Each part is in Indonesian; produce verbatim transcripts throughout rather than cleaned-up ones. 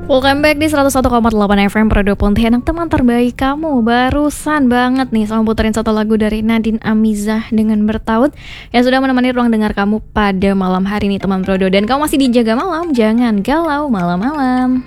Welcome back di seratus satu koma delapan F M Prodo Pontianak, teman terbaik kamu. Barusan banget nih sama puterin satu lagu dari Nadine Amizah dengan Bertaut yang sudah menemani ruang dengar kamu pada malam hari ini teman Prodo. Dan kamu masih dijaga malam, jangan galau malam-malam.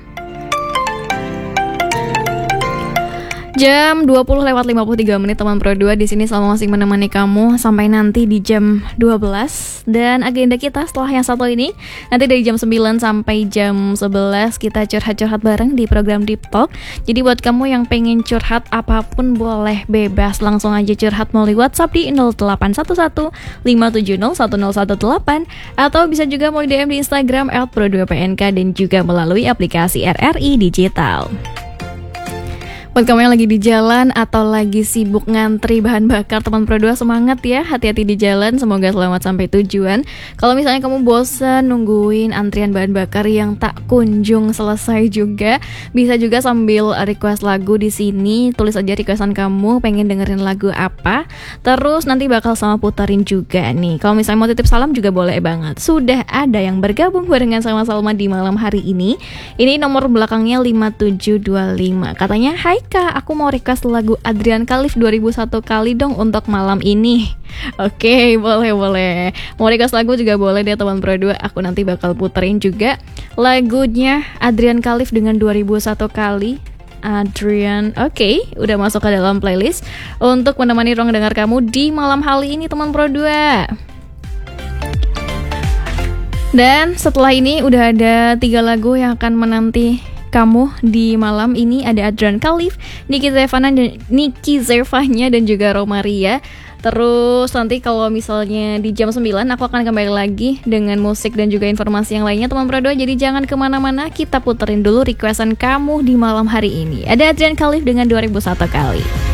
Jam dua puluh lewat lima puluh tiga menit teman Pro dua di sini selalu masih menemani kamu sampai nanti di jam dua belas. Dan agenda kita setelah yang satu ini nanti dari jam sembilan sampai jam sebelas kita curhat-curhat bareng di program Deep Talk. Jadi buat kamu yang pengen curhat apapun boleh bebas, langsung aja curhat melalui WhatsApp di nol delapan satu satu lima tujuh nol satu nol satu delapan atau bisa juga melalui D M di Instagram et pro dua p n k dan juga melalui aplikasi R R I Digital. Buat kamu yang lagi di jalan atau lagi sibuk ngantri bahan bakar teman Pro dua, semangat ya, hati-hati di jalan, semoga selamat sampai tujuan. Kalau misalnya kamu bosan nungguin antrian bahan bakar yang tak kunjung selesai juga, bisa juga sambil request lagu di sini, tulis aja requestan kamu pengen dengerin lagu apa, terus nanti bakal sama puterin juga nih. Kalau misalnya mau titip salam juga boleh banget. Sudah ada yang bergabung barengan sama Salma di malam hari ini. Ini nomor belakangnya lima tujuh dua lima. Katanya, "Hai Kak, aku mau request lagu Adrian Khalif dua ribu satu kali dong untuk malam ini." Oke, boleh-boleh. Mau request lagu juga boleh deh teman Pro dua. Aku nanti bakal puterin juga lagunya Adrian Khalif dengan dua ribu satu kali. Adrian, oke, okay, udah masuk ke dalam playlist untuk menemani ruang dengar kamu di malam hari ini teman Pro dua. Dan setelah ini udah ada tiga lagu yang akan menanti kamu di malam ini. Ada Adrian Khalif, Niki Zevanya dan Niki Zevanya dan juga Romaria. Terus nanti kalau misalnya di jam sembilan aku akan kembali lagi dengan musik dan juga informasi yang lainnya teman Pro dua. Jadi jangan kemana-mana, kita puterin dulu requestan kamu di malam hari ini. Ada Adrian Khalif dengan dua ribu satu kali.